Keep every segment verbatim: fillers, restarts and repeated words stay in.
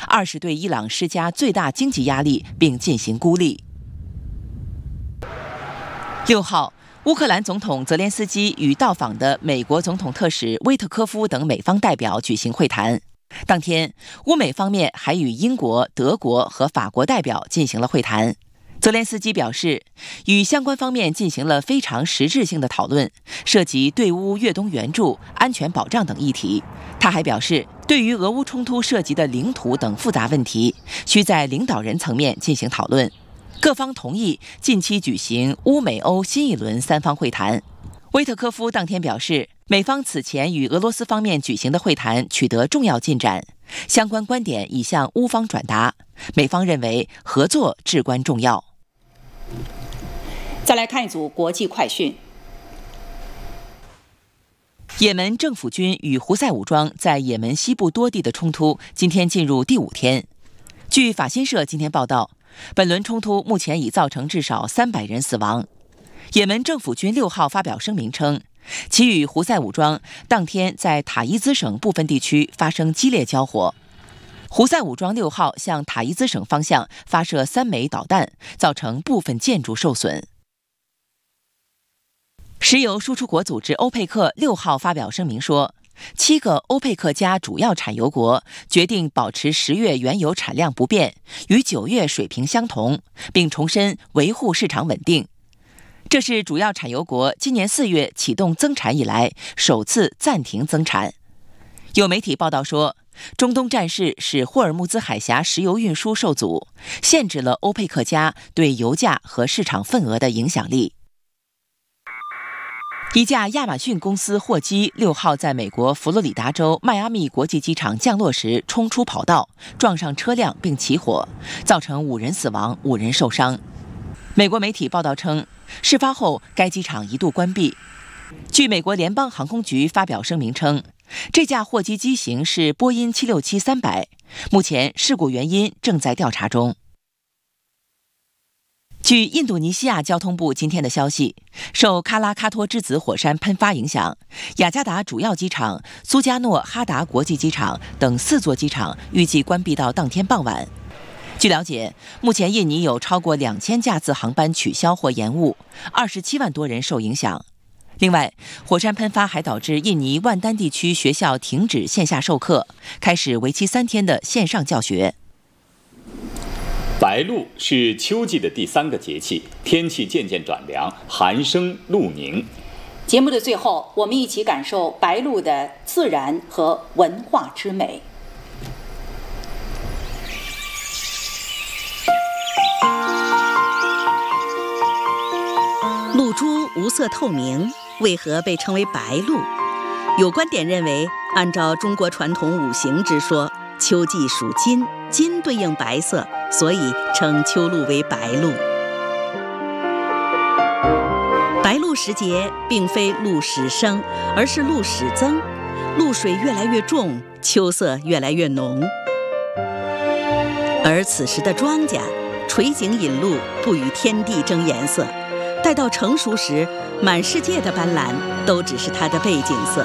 二是对伊朗施加最大经济压力，并进行孤立。六号，乌克兰总统泽连斯基与到访的美国总统特使威特科夫等美方代表举行会谈。当天，乌美方面还与英国、德国和法国代表进行了会谈。泽连斯基表示，与相关方面进行了非常实质性的讨论，涉及对乌越冬援助、安全保障等议题。他还表示，对于俄乌冲突涉及的领土等复杂问题，需在领导人层面进行讨论。各方同意近期举行乌美欧新一轮三方会谈。威特科夫当天表示，美方此前与俄罗斯方面举行的会谈取得重要进展，相关观点已向乌方转达，美方认为合作至关重要。 再来看一组国际快讯。 也门政府军与胡塞武装在也门西部多地的冲突今天进入第五天。据法新社今天报道，本轮冲突目前已造成至少三百人死亡。也门政府军六号发表声明称，其与胡塞武装当天在塔伊兹省部分地区发生激烈交火。胡塞武装六号向塔伊兹省方向发射三枚导弹，造成部分建筑受损。石油输出国组织欧佩克六号发表声明说，七个欧佩克加主要产油国决定保持十月原油产量不变，与九月水平相同，并重申维护市场稳定。这是主要产油国今年四月启动增产以来首次暂停增产。有媒体报道说，中东战事使霍尔木兹海峡石油运输受阻，限制了欧佩克加对油价和市场份额的影响力。一架亚马逊公司货机六号在美国佛罗里达州迈阿密国际机场降落时冲出跑道，撞上车辆并起火，造成五人死亡、五人受伤。美国媒体报道称，事发后该机场一度关闭。据美国联邦航空局发表声明称，这架货机机型是波音七六七三百，目前事故原因正在调查中。据印度尼西亚交通部今天的消息，受喀拉喀托之子火山喷发影响，雅加达主要机场、苏加诺哈达国际机场等四座机场预计关闭到当天傍晚。据了解，目前印尼有超过两千架次航班取消或延误，二十七万多人受影响。另外，火山喷发还导致印尼万丹地区学校停止线下授课，开始为期三天的线上教学。 白露是秋季的第三个节气，天气渐渐转凉，寒生露凝。 节目的最后，我们一起感受白露的自然和文化之美。 露珠无色透明，为何被称为白露？有观点认为，按照中国传统五行之说，秋季属金，金对应白色，所以称秋露为白露。白露时节并非露始生，而是露始增，露水越来越重，秋色越来越浓。而此时的庄稼垂井引露，不与天地争颜色，待到成熟时，满世界的斑斓都只是它的背景色。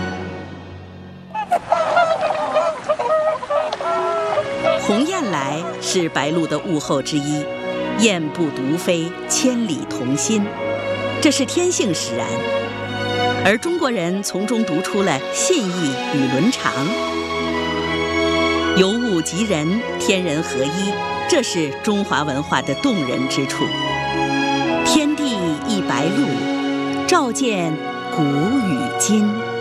鸿雁来是白露的物候之一，雁不独飞，千里同心，这是天性使然。而中国人从中读出了信义与伦常，由物及人，天人合一，这是中华文化的动人之处。天地一白露，照见古与今。